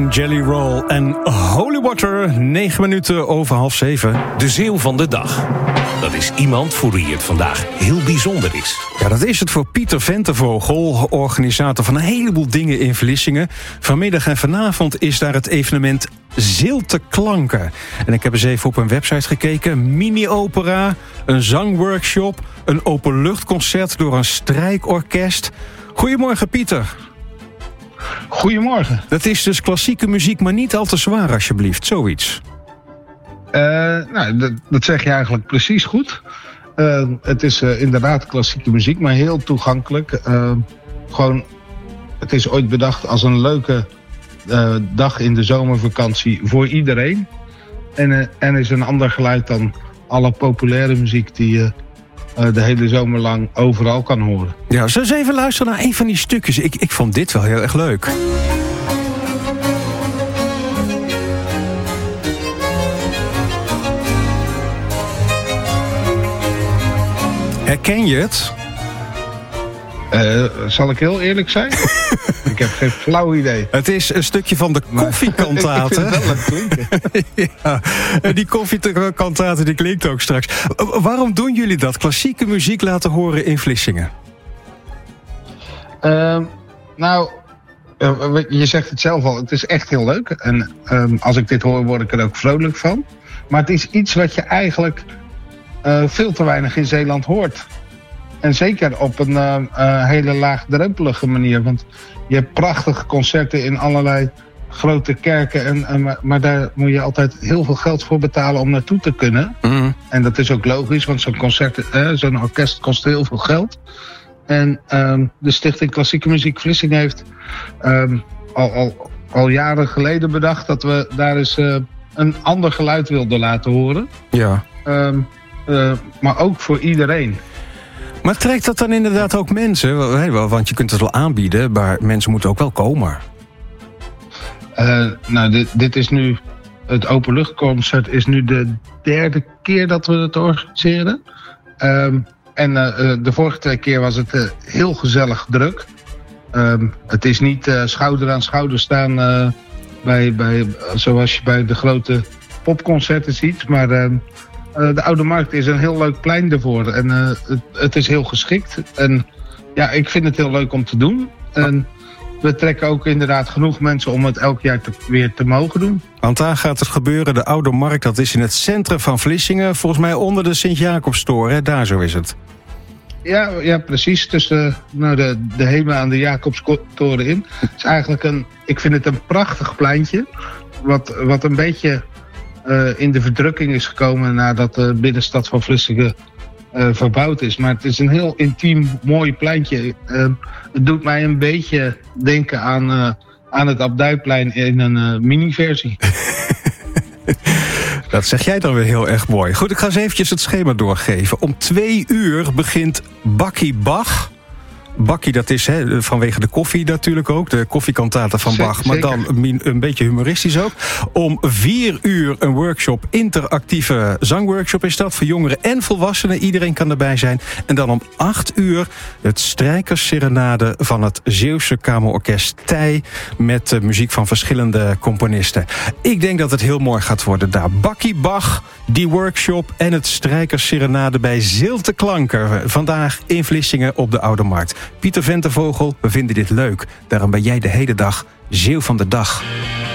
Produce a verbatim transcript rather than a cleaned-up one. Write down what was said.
Jelly Roll en Holy Water, negen minuten over half zeven. De Zeeuw van de dag. Dat is iemand voor wie het vandaag heel bijzonder is. Ja, dat is het voor Pieter Ventevogel, organisator van een heleboel dingen in Vlissingen. Vanmiddag en vanavond is daar het evenement Zilte Klanken. En ik heb eens even op een website gekeken. Mini-opera, een zangworkshop, een openluchtconcert door een strijkorkest. Goedemorgen, Pieter. Goedemorgen. Dat is dus klassieke muziek, maar niet al te zwaar alsjeblieft, zoiets. Uh, nou, dat, dat zeg je eigenlijk precies goed. Uh, het is uh, inderdaad klassieke muziek, maar heel toegankelijk. Uh, gewoon, het is ooit bedacht als een leuke uh, dag in de zomervakantie voor iedereen. En uh, er is een ander geluid dan alle populaire muziek die je uh, uh, de hele zomer lang overal kan horen. Ja, zullen we eens even luisteren naar een van die stukjes? Ik, ik vond dit wel heel erg leuk. Herken je het? Uh, zal ik heel eerlijk zijn? Ik heb geen flauw idee. Het is een stukje van de koffiekantate. Ik vind het wel leuk klinken. Ja, die koffiekantate die klinkt ook straks. Waarom doen jullie dat? Klassieke muziek laten horen in Vlissingen? Uh, nou, uh, je zegt het zelf al. Het is echt heel leuk. En uh, als ik dit hoor, word ik er ook vrolijk van. Maar het is iets wat je eigenlijk Uh, veel te weinig in Zeeland hoort. En zeker op een uh, uh, hele laagdrempelige manier. Want je hebt prachtige concerten in allerlei grote kerken. En, en, maar, maar daar moet je altijd heel veel geld voor betalen om naartoe te kunnen. Mm. En dat is ook logisch, want zo'n concert, uh, zo'n orkest kost heel veel geld. En uh, de Stichting Klassieke Muziek Vlissingen heeft uh, al, al, al jaren geleden bedacht dat we daar eens uh, een ander geluid wilden laten horen. Ja. Uh, Uh, maar ook voor iedereen. Maar trekt dat dan inderdaad ook mensen? Want je kunt het wel aanbieden, maar mensen moeten ook wel komen. Uh, nou, dit, dit is nu... Het openluchtconcert is nu de derde keer dat we het organiseren. Um, en uh, de vorige twee keer was het uh, heel gezellig druk. Um, het is niet uh, schouder aan schouder staan... Uh, bij, bij, zoals je bij de grote popconcerten ziet, maar... Uh, Uh, de Oude Markt is een heel leuk plein ervoor. En uh, het, het is heel geschikt. En ja, ik vind het heel leuk om te doen. En we trekken ook inderdaad genoeg mensen om het elk jaar te, weer te mogen doen. Want daar gaat het gebeuren. De Oude Markt, dat is in het centrum van Vlissingen. Volgens mij onder de Sint-Jacobstoren. Daar zo is het. Ja, ja precies. Tussen nou, de, de Hema en de Jacobstoren in. Het is eigenlijk een, ik vind het een prachtig pleintje. Wat, wat een beetje... Uh, in de verdrukking is gekomen nadat de binnenstad van Vlissingen uh, verbouwd is. Maar het is een heel intiem, mooi pleintje. Uh, het doet mij een beetje denken aan, uh, aan het Abdijplein in een uh, mini-versie. Dat zeg jij dan weer heel erg mooi. Goed, ik ga eens eventjes het schema doorgeven. Om twee uur begint Bakkie Bach. Bakkie, dat is he, vanwege de koffie natuurlijk ook. De koffiekantate van Bach. Zeker. Maar dan een beetje humoristisch ook. Om vier uur een workshop. Interactieve zangworkshop is dat. Voor jongeren en volwassenen. Iedereen kan erbij zijn. En dan om acht uur het strijkersserenade van het Zeeuwse Kamerorkest Tij. Met uh, muziek van verschillende componisten. Ik denk dat het heel mooi gaat worden daar. Bakkie Bach, die workshop en het strijkersserenade bij Zilte Klanken. Vandaag in Vlissingen op de Oude Markt. Pieter Ventevogel, we vinden dit leuk. Daarom ben jij de hele dag Zeeuw van de dag.